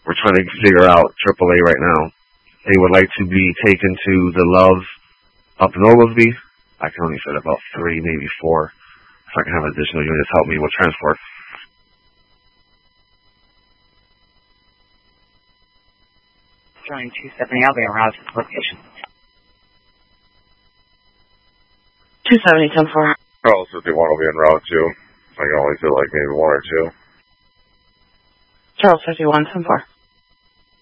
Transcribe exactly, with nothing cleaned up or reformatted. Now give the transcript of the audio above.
We're trying to figure out triple A right now. They would like to be taken to the Love up in Oglesby. I can only fit about three, maybe four. If I can have additional units help me with transport. Join two seventy, I'll be around to the location. two seventy, ten four. Charles fifty-one will be en route too. I can only fit like maybe one or two. Charles fifty-one, ten four.